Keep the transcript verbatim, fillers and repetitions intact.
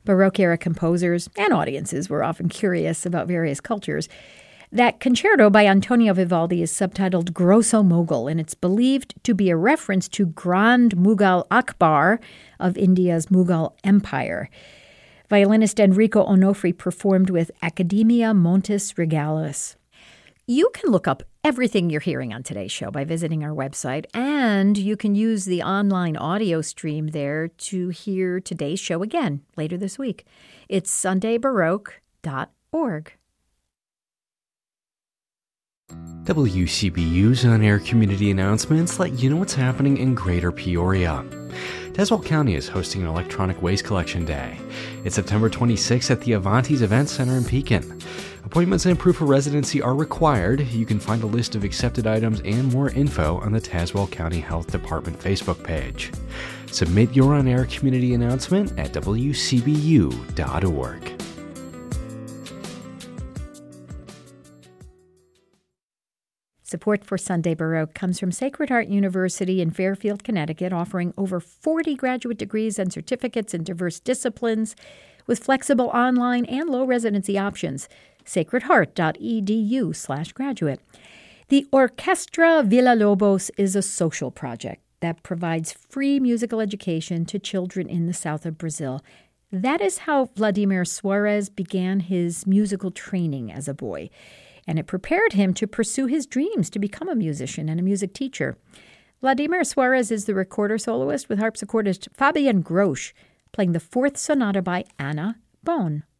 Baroque-era composers and audiences were often curious about various cultures. That concerto by Antonio Vivaldi is subtitled Grosso Mogul, and it's believed to be a reference to Grand Mughal Akbar of India's Mughal Empire. Violinist Enrico Onofri performed with Academia Montes Regalis. You can look up everything you're hearing on today's show by visiting our website, and you can use the online audio stream there to hear today's show again later this week. It's sunday baroque dot org. W C B U's on-air community announcements let you know what's happening in Greater Peoria. Tazewell County is hosting an electronic waste collection day. It's September twenty-sixth at the Avanti's Event Center in Pekin. Appointments and proof of residency are required. You can find a list of accepted items and more info on the Tazewell County Health Department Facebook page. Submit your on-air community announcement at w c b u dot org. Support for Sunday Baroque comes from Sacred Heart University in Fairfield, Connecticut, offering over forty graduate degrees and certificates in diverse disciplines with flexible online and low residency options. sacred heart dot e d u slash graduate. The Orquestra Villa-Lobos is a social project that provides free musical education to children in the south of Brazil. That is how Vladimir Suarez began his musical training as a boy, and it prepared him to pursue his dreams to become a musician and a music teacher. Vladimir Suarez is the recorder soloist with harpsichordist Fabian Grosch, playing the fourth sonata by Anna Bohn.